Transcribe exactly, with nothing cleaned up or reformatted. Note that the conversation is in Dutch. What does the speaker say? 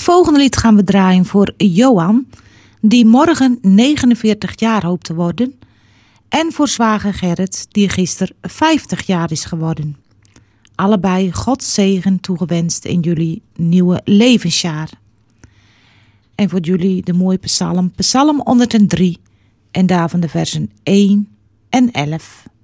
volgende lied gaan we draaien voor Johan, die morgen negenenveertig jaar hoopt te worden. En voor zwager Gerrit, die gisteren vijftig jaar is geworden. Allebei Gods zegen toegewenst in jullie nieuwe levensjaar. En voor jullie de mooie psalm, psalm honderddrie en daarvan de versen één en elf.